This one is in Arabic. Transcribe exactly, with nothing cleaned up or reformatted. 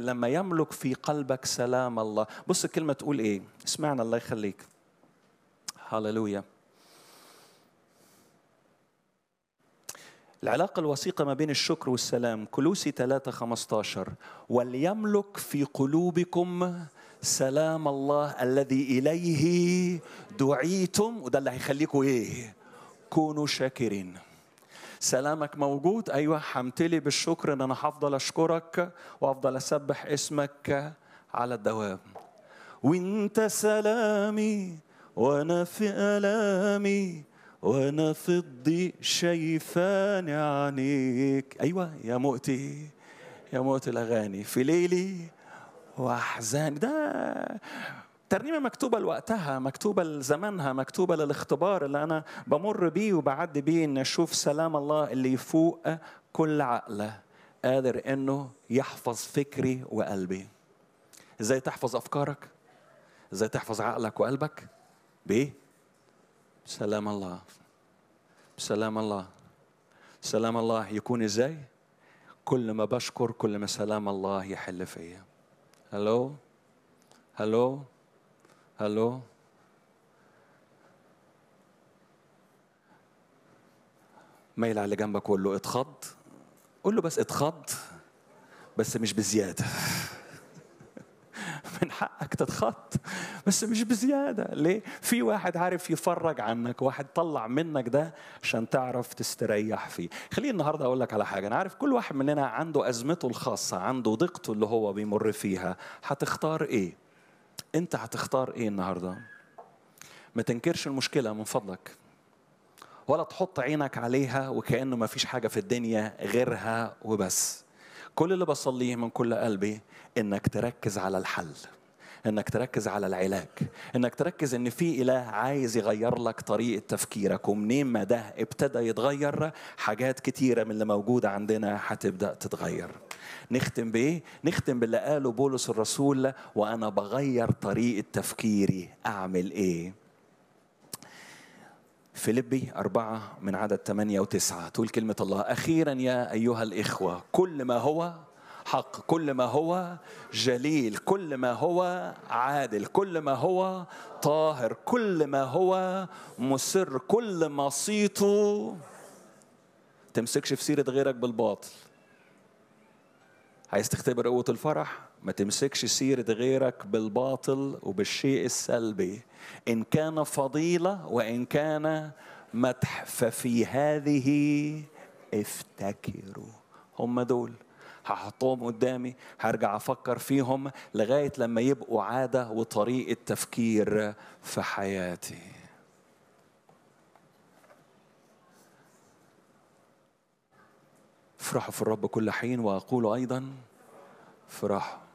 لما يملك في قلبك سلام الله. بص الكلمة تقول إيه، اسمعنا الله يخليك. هاللويا. العلاقة الوثيقة ما بين الشكر والسلام، كولوسي ثلاثة خمسة عشر، وليملك في قلوبكم سلام الله الذي إليه دعيتم، وده اللي هيخليكم إيه؟ كونوا شاكرين. سلامك موجود، أيوة، همتلي بالشكر إن أنا هفضل أشكرك وأفضل أسبح اسمك على الدوام. وانت سلامي وأنا في ألامي وأنا في الضيق شايفاني عينيك. أيوة يا مؤتي يا مؤتي الأغاني في ليلي وأحزاني. ده ترنيمة مكتوبة لوقتها، مكتوبة لزمانها، مكتوبة للاختبار اللي أنا بمر بيه وبعد بيه، إن أشوف سلام الله اللي يفوق كل عقله، قادر إنه يحفظ فكري وقلبي. إزاي تحفظ أفكارك؟ إزاي تحفظ عقلك وقلبك؟ بإيه؟ سلام الله. سلام الله. سلام الله يكون إزاي؟ كل ما بشكر كل ما سلام الله يحل فيا. هلو هلو هلو. ميل على اللي جنبك وقول له اتخض. قول له بس اتخض، بس مش بزيادة. من حقك تتخض بس مش بزيادة. ليه؟ في واحد عارف يفرج عنك، واحد طلع منك ده عشان تعرف تستريح فيه. خليني النهاردة أقول لك على حاجة. أنا عارف كل واحد مننا عنده أزمته الخاصة، عنده ضيقته اللي هو بيمر فيها. هتختار إيه؟ أنت هتختار إيه النهاردة؟ ما تنكرش المشكلة من فضلك، ولا تحط عينك عليها وكأنه ما فيش حاجة في الدنيا غيرها وبس. كل اللي بصليه من كل قلبي إنك تركز على الحل، إنك تركز على العلاج، إنك تركز إن في إله عايز يغير لك طريقة تفكيرك، ومنين ما ده ابتدى يتغير حاجات كتيرة من اللي موجودة عندنا هتبدأ تتغير. نختم بإيه؟ نختم باللي قاله بولس الرسول، وأنا بغير طريقة تفكيري أعمل إيه؟ فيليبي أربعة من عدد ثمانية وتسعة تقول كلمة الله: أخيرا يا أيها الإخوة، كل ما هو حق، كل ما هو جليل، كل ما هو عادل، كل ما هو طاهر، كل ما هو مسر، كل ما صيته. تمسكش في سيرة غيرك بالباطل. عايز تختبر قوة الفرح؟ ما تمسكش سيرة غيرك بالباطل وبالشيء السلبي. إن كان فضيلة وإن كان مدح ففي هذه افتكروا. هم دول هحطهم قدامي، هرجع أفكر فيهم لغاية لما يبقوا عادة وطريقة تفكير في حياتي. افرحوا في الرب كل حين، وأقول أيضا افرحوا.